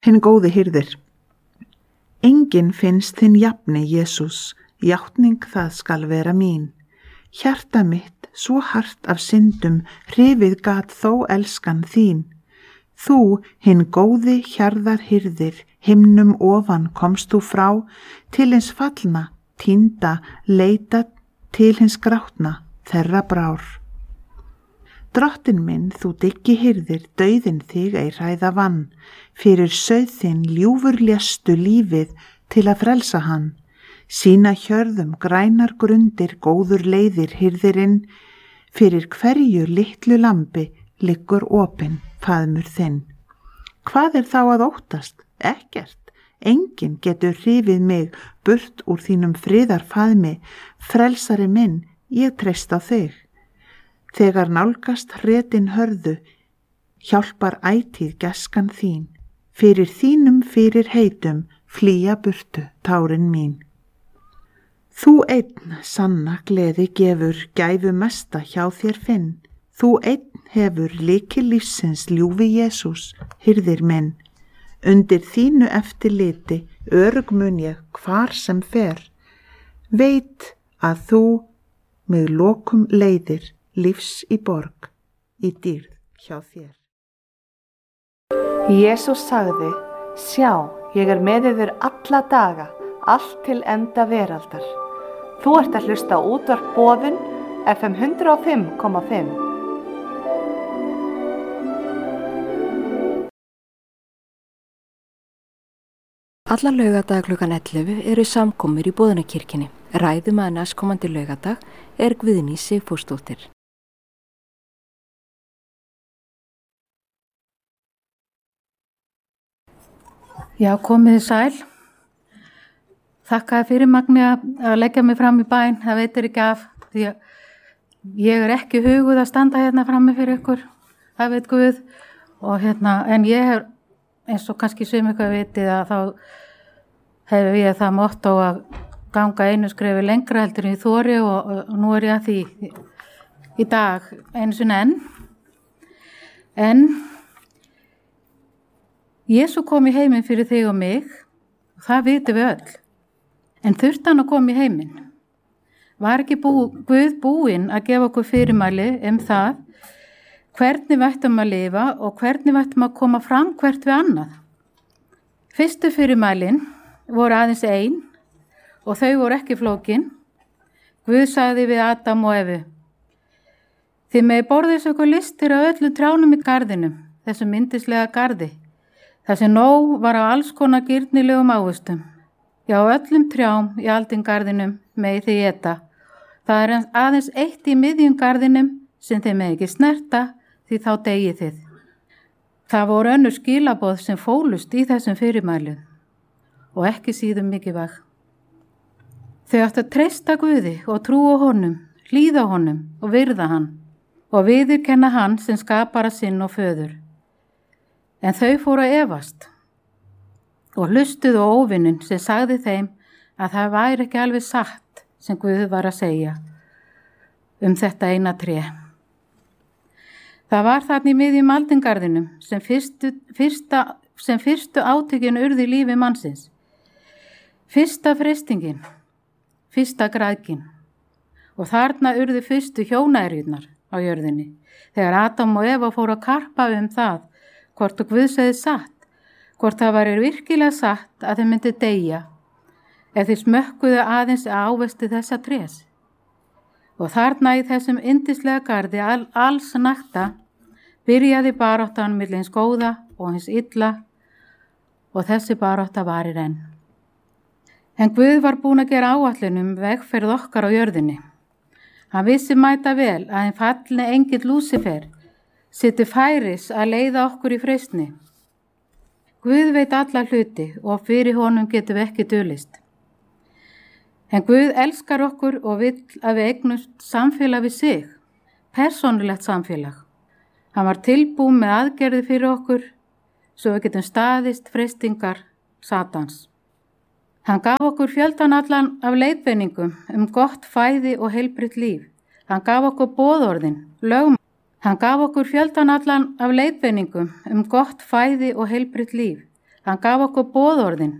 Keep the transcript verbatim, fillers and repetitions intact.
Hinn góði hirðir. Enginn finnst þinn jafni, Jesús, játning það skal vera mín. Hjarta mitt, svo hart af syndum, hrifið gat þó elskan þín. Þú, hinn góði hjarðar hirðir, himnum ofan komst þú frá, til hins fallna, týnda, leita til hins grátna, þeirra brár. Drottin minn, þú dyggi hirðir, dauðin þig ei hræða vann, fyrir sauð þinn ljúfur léstu lífið til að frelsa hann. Sína hjörðum grænar grundir, góður leiðir hirðirinn, fyrir hverju litlu lambi liggur opinn faðmur þinn. Hvað er þá að óttast? Ekkert. Enginn getur hrifið mig burt úr þínum friðar faðmi, frelsari minn, ég treyst á þig. Þegar nálgast hretin hörðu, hjálpar ætíð gæskan þín, fyrir þínum fyrir heitum flýja burtu tárin mín. Þú einn sanna gleði gefur, gæfu mesta hjá þér finn, þú einn hefur lykil lífsins ljúfi Jesús, hirðir minn. Undir þínu eftirliti örugg mun ég hvar sem fer, veit að þú mig lokum leiðir, lífs í borg, í dýrð hjá þér. Jesús sagði, sjá, ég er með yfir alla daga, allt til enda veraldar. Þú ert að hlusta á útvarp Boðun, F M hundrað og fimm komma fimm. Alla laugardaga klukkan ellefu eru samkomur í Boðunarkirkjunni. Ræðumaður næstkomandi laugardag er Guðný Sigfúsdóttir. Já, komið þið sæl. Þakkaði fyrir Magni að leggja mig fram í bæn, það veitir ekki af, því að ég er ekki huguð að standa hérna frammi fyrir ykkur, það veit Guð, og hérna, en ég hef, eins og kannski sum eitthvað vitið, að þá hefur ég það mottó að ganga einu skrefi lengra heldur en ég þori, og, og nú er ég að því í dag einu sinni enn. En Jesú kom í heiminn fyrir þig og mig, og það vitum við öll. En þurfti hann að koma í heiminn? Var ekki bú, Guð búinn að gefa okkur fyrirmæli um það hvernig við ættum að lifa og hvernig við ættum að koma fram hvert við annað? Fyrstu fyrirmælin voru aðeins ein og þau voru ekki flókin. Guð sagði við Adam og Evu, þið megi borðið svo ykkur listir af öllu trjánum í garðinum, þessum yndislega garði. Þessi nóg var á alls konar gyrnilegum ávöxtum. Já, öllum trjám í aldingarðinum megi þið éta. Það er aðeins eitt í miðjum garðinum sem þið megi ekki snerta, því þá deyið þið. Það voru önnur skilaboð sem fólust í þessum fyrirmælum og ekki síðum mikilvæg. Þau áttu að treysta Guði og trúa honum, hlýða honum og virða hann og viðurkenna hann sem skapara sinn og föður. En þau fóru að efast og hlustuðu á óvinnin sem sagði þeim að það væri ekki alveg satt sem Guð var að segja um þetta eina tré. Það var þarna í miðjum aldingarðinum sem fyrstu, fyrsta, sem fyrstu átökin urðu í lífi mannsins. Fyrsta freistingin, fyrsta græðkin og þarna urðu fyrstu hjónaerjurnar á jörðinni þegar Adam og Eva fóru að karpa um það hvort og Guð segði satt, hvort það var virkilega satt að þeir myndi deyja ef þeir smökkuðu aðeins ávexti þessa trés. Og þarna í þessum yndislega garði all, alls nakta byrjaði baráttan milli hins góða og hins illa og þessi barátta varir enn. En Guð var búinn að gera áætlun um vegferð okkar á jörðinni. Hann vissi mæta vel að hinn fallni engill Lúsifer situr færis að leiða okkur í freistni. Guð veit alla hluti og fyrir honum getum við ekki dulist. En Guð elskar okkur og vill að við eignumst samfélag við sig, persónulegt samfélag. Hann var tilbúinn með aðgerði fyrir okkur svo við getum staðist freistingar Satans. Hann gaf okkur fjöldan allan af leiðbeiningum um gott fæði og heilbrigt líf. Hann gaf okkur boðorðin, lögmál. Hann gaf okkur fjöldan allan af leiðbeiningum um gott fæði og heilbrigt líf. Hann gaf okkur boðorðin